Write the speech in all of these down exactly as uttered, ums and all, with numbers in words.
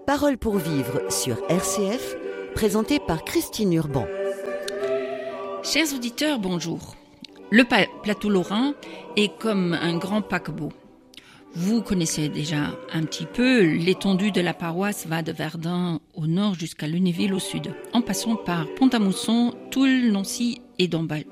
Parole pour vivre sur R C F, présenté par Christine Urban. Chers auditeurs, bonjour. Le pa- plateau lorrain est comme un grand paquebot. Vous connaissez déjà un petit peu, l'étendue de la paroisse va de Verdun au nord jusqu'à Lunéville au sud, en passant par Pont-à-Mousson, Toul, Nancy et Dombasle.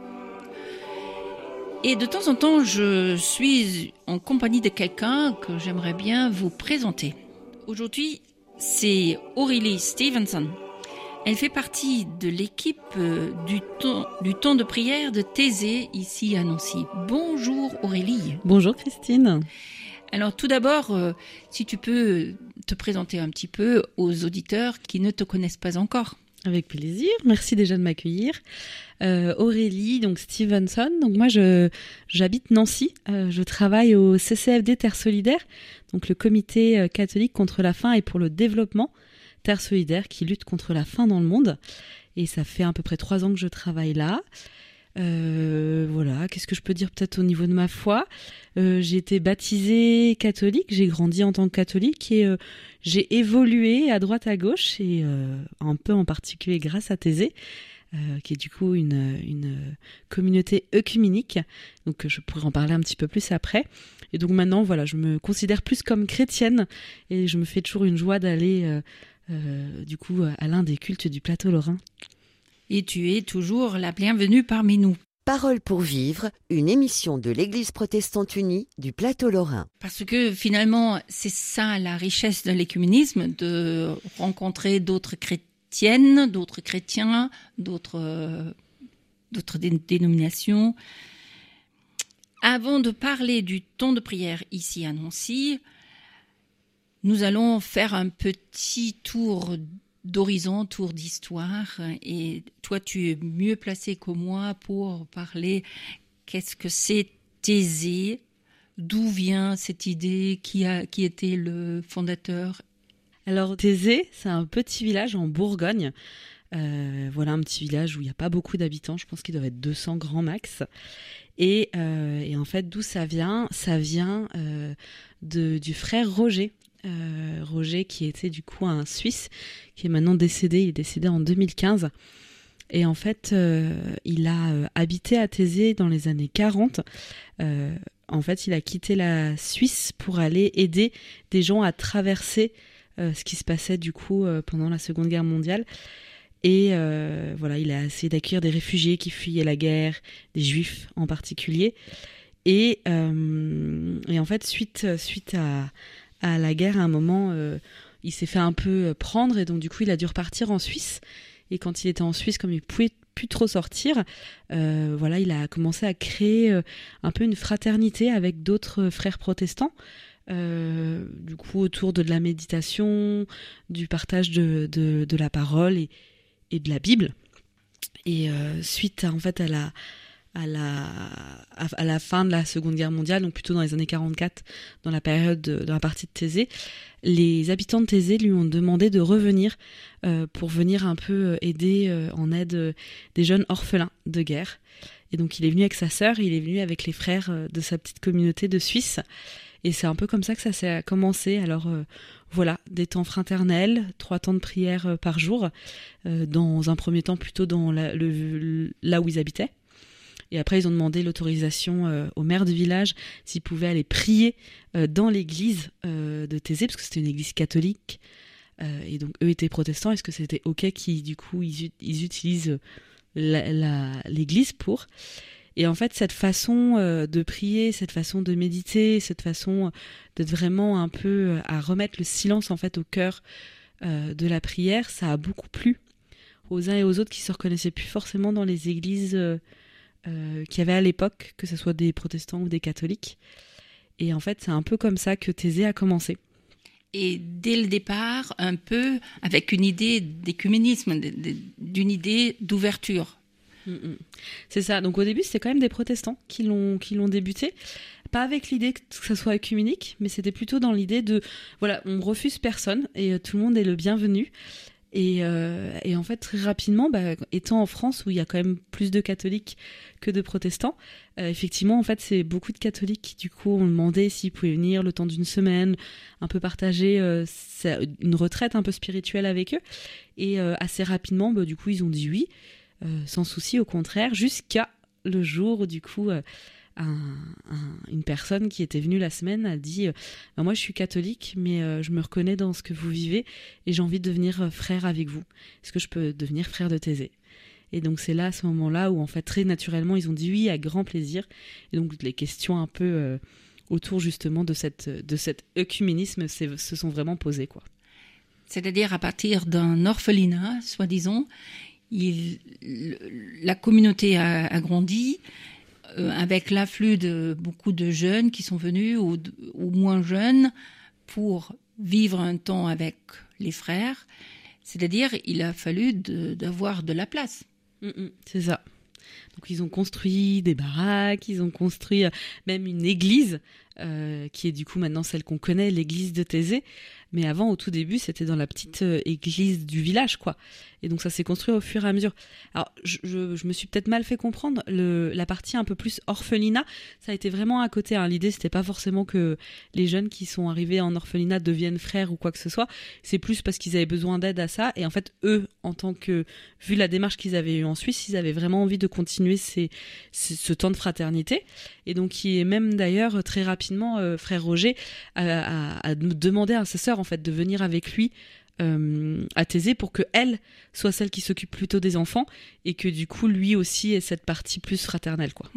Et de temps en temps, je suis en compagnie de quelqu'un que j'aimerais bien vous présenter. Aujourd'hui, c'est Aurélie Stevenson. Elle fait partie de l'équipe du temps, du temps de prière de Thésée ici à Nancy. Bonjour Aurélie. Bonjour Christine. Alors tout d'abord, euh, si tu peux te présenter un petit peu aux auditeurs qui ne te connaissent pas encore. Avec plaisir, merci déjà de m'accueillir. Euh, Aurélie, donc Stevenson, donc moi je, j'habite Nancy, euh, je travaille au C C F D Terre Solidaire, donc le comité catholique contre la faim et pour le développement, Terre Solidaire qui lutte contre la faim dans le monde. Et ça fait à peu près trois ans que je travaille là. Euh, voilà, qu'est-ce que je peux dire peut-être au niveau de ma foi. euh, J'ai été baptisée catholique, j'ai grandi en tant que catholique et euh, j'ai évolué à droite à gauche et euh, un peu en particulier grâce à Thésée, euh, qui est du coup une, une communauté œcuménique, donc je pourrais en parler un petit peu plus après. Et donc maintenant voilà, je me considère plus comme chrétienne et je me fais toujours une joie d'aller euh, euh, du coup à l'un des cultes du plateau lorrain. Et tu es toujours la bienvenue parmi nous. Parole pour vivre, une émission de l'Église protestante unie du plateau lorrain. Parce que finalement, c'est ça la richesse de l'écuménisme, de rencontrer d'autres chrétiennes, d'autres chrétiens, d'autres, euh, d'autres dé- dénominations. Avant de parler du temps de prière ici à Nancy, nous allons faire un petit tour d'horizon, tour d'histoire, et toi tu es mieux placé que moi pour parler qu'est-ce que c'est Thésée, d'où vient cette idée, qui a qui était le fondateur. Alors Thésée, c'est un petit village en Bourgogne, euh, voilà un petit village où il n'y a pas beaucoup d'habitants, je pense qu'il doit être deux cents grands max, et, euh, et en fait d'où ça vient, ça vient euh, de, du frère Roger. Euh, Roger qui était du coup un Suisse qui est maintenant décédé, il est décédé en deux mille quinze et en fait euh, il a euh, habité à Thésée dans les années quarante. Euh, en fait il a quitté la Suisse pour aller aider des gens à traverser euh, ce qui se passait du coup euh, pendant la Seconde Guerre mondiale et euh, voilà, il a essayé d'accueillir des réfugiés qui fuyaient la guerre, des juifs en particulier et, euh, et en fait suite, suite à à la guerre, à un moment, euh, il s'est fait un peu prendre et donc du coup, il a dû repartir en Suisse. Et quand il était en Suisse, comme il pouvait plus trop sortir, euh, voilà, il a commencé à créer euh, un peu une fraternité avec d'autres frères protestants. Euh, du coup, autour de, de la méditation, du partage de, de, de la parole et, et de la Bible. Et euh, suite à, en fait à la À la, à la fin de la Seconde Guerre mondiale, donc plutôt dans les années quarante-quatre, dans la période, de, dans la partie de Thésée, les habitants de Thésée lui ont demandé de revenir euh, pour venir un peu aider euh, en aide euh, des jeunes orphelins de guerre. Et donc il est venu avec sa sœur, il est venu avec les frères euh, de sa petite communauté de Suisse. Et c'est un peu comme ça que ça s'est commencé. Alors euh, voilà, des temps fraternels, trois temps de prière euh, par jour, euh, dans un premier temps plutôt dans la, le, là où ils habitaient. Et après, ils ont demandé l'autorisation euh, au maire du village s'ils pouvaient aller prier euh, dans l'église euh, de Thésée, parce que c'était une église catholique. Euh, et donc, eux étaient protestants. Est-ce que c'était OK qu'ils, du coup, ils, ils utilisent la, la, l'église pour... Et en fait, cette façon euh, de prier, cette façon de méditer, cette façon d'être vraiment un peu à remettre le silence, en fait, au cœur euh, de la prière, ça a beaucoup plu aux uns et aux autres qui se reconnaissaient plus forcément dans les églises... Euh, Euh, qu'il y avait à l'époque, que ce soit des protestants ou des catholiques. Et en fait, c'est un peu comme ça que Thésée a commencé. Et dès le départ, un peu avec une idée d'écuménisme, d'une idée d'ouverture. Mm-mm. C'est ça. Donc au début, c'était quand même des protestants qui l'ont, qui l'ont débuté. Pas avec l'idée que ça soit œcuménique, mais c'était plutôt dans l'idée de, voilà, on refuse personne et tout le monde est le bienvenu. Et, euh, et en fait, très rapidement, bah, étant en France où il y a quand même plus de catholiques que de protestants, euh, effectivement, en fait, c'est beaucoup de catholiques qui, du coup, ont demandé s'ils pouvaient venir le temps d'une semaine, un peu partager euh, une retraite un peu spirituelle avec eux. Et euh, assez rapidement, bah, du coup, ils ont dit oui, euh, sans souci, au contraire, jusqu'à le jour où, du coup... Euh, Un, un, une personne qui était venue la semaine a dit euh, bah moi je suis catholique mais euh, je me reconnais dans ce que vous vivez et j'ai envie de devenir frère avec vous, est-ce que je peux devenir frère de Thésée? Et donc c'est là à ce moment-là où en fait très naturellement ils ont dit oui à grand plaisir, et donc les questions un peu euh, autour justement de, cette, de cet œcuménisme se sont vraiment posées, quoi. C'est-à-dire à partir d'un orphelinat soi-disant, il, la communauté a, a grandi Euh, avec l'afflux de beaucoup de jeunes qui sont venus ou, ou moins jeunes pour vivre un temps avec les frères. C'est-à-dire, il a fallu de, d'avoir de la place. Mmh, c'est ça. Donc, ils ont construit des baraques, ils ont construit même une église, euh, qui est du coup maintenant celle qu'on connaît, l'église de Thésée. Mais avant, au tout début, c'était dans la petite euh, église du village, quoi. Et donc, ça s'est construit au fur et à mesure. Alors, je, je, je me suis peut-être mal fait comprendre. Le, la partie un peu plus orphelinat, ça a été vraiment à côté, hein. L'idée, c'était pas forcément que les jeunes qui sont arrivés en orphelinat deviennent frères ou quoi que ce soit. C'est plus parce qu'ils avaient besoin d'aide à ça. Et en fait, eux, en tant que, vu la démarche qu'ils avaient eue en Suisse, ils avaient vraiment envie de continuer ces, ces, ce temps de fraternité. Et donc, qui est même d'ailleurs très rapidement, euh, frère Roger a, a, a demandé à sa sœur, en fait, de venir avec lui euh, à Thésée pour que elle soit celle qui s'occupe plutôt des enfants et que du coup lui aussi ait cette partie plus fraternelle, quoi.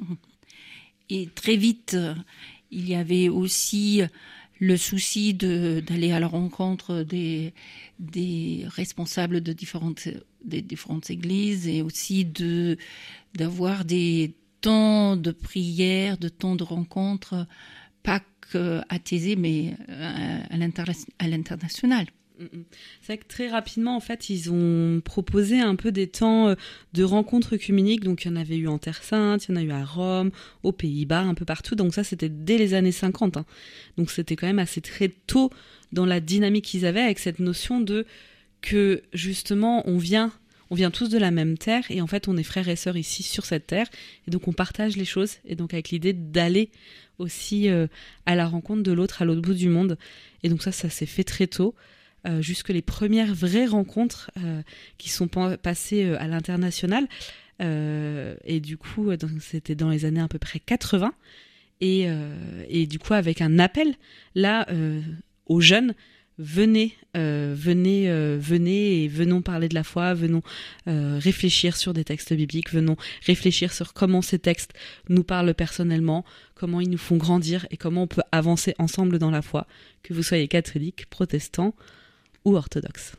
Et très vite, il y avait aussi le souci de, d'aller à la rencontre des, des responsables de différentes, des différentes églises et aussi de, d'avoir des temps de prière, de temps de rencontre, pas à Thésée, mais à, l'interna- à l'international. C'est vrai que très rapidement, en fait, ils ont proposé un peu des temps de rencontres œcuméniques. Donc, il y en avait eu en Terre Sainte, il y en a eu à Rome, aux Pays-Bas, un peu partout. Donc, ça, c'était dès les années cinquante. Hein. Donc, c'était quand même assez très tôt dans la dynamique qu'ils avaient avec cette notion de que, justement, on vient... On vient tous de la même terre et en fait, on est frères et sœurs ici sur cette terre. Et donc, on partage les choses. Et donc, avec l'idée d'aller aussi euh, à la rencontre de l'autre à l'autre bout du monde. Et donc, ça, ça s'est fait très tôt. Euh, jusque les premières vraies rencontres euh, qui sont pa- passées euh, à l'international. Euh, et du coup, donc, c'était dans les années à peu près quatre-vingts. Et, euh, et du coup, avec un appel, là, euh, aux jeunes, venez, euh, venez, euh, venez et venons parler de la foi, venons euh, réfléchir sur des textes bibliques, venons réfléchir sur comment ces textes nous parlent personnellement, comment ils nous font grandir et comment on peut avancer ensemble dans la foi, que vous soyez catholique, protestant ou orthodoxe.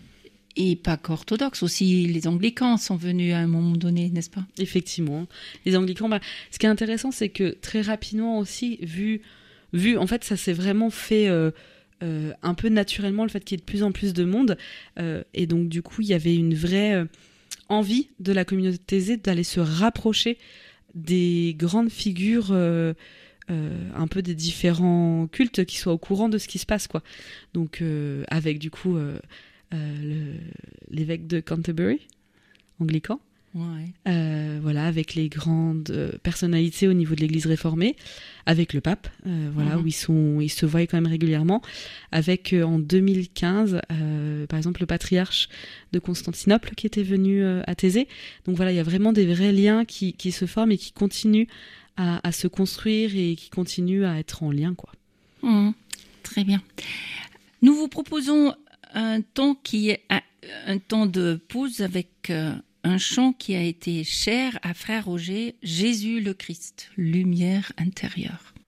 Et pas qu'orthodoxe, aussi les anglicans sont venus à un moment donné, n'est-ce pas ? Effectivement, les anglicans, bah, ce qui est intéressant, c'est que très rapidement aussi, vu, vu en fait, ça s'est vraiment fait... Euh, Euh, un peu naturellement, le fait qu'il y ait de plus en plus de monde, euh, et donc du coup il y avait une vraie euh, envie de la communauté Thésée d'aller se rapprocher des grandes figures euh, euh, un peu des différents cultes, qui soient au courant de ce qui se passe, quoi. Donc euh, avec du coup euh, euh, le, l'évêque de Canterbury, anglican. Ouais. Euh, voilà, avec les grandes euh, personnalités au niveau de l'Église réformée, avec le pape, euh, voilà, mmh. où ils sont, ils se voient quand même régulièrement, avec euh, en deux mille quinze, euh, par exemple, le patriarche de Constantinople qui était venu euh, à Thésée. Donc voilà, il y a vraiment des vrais liens qui, qui se forment et qui continuent à, à se construire et qui continuent à être en lien, quoi. Mmh. Très bien. Nous vous proposons un temps qui est un, un temps de pause avec euh, un chant qui a été cher à Frère Roger, Jésus le Christ, lumière intérieure.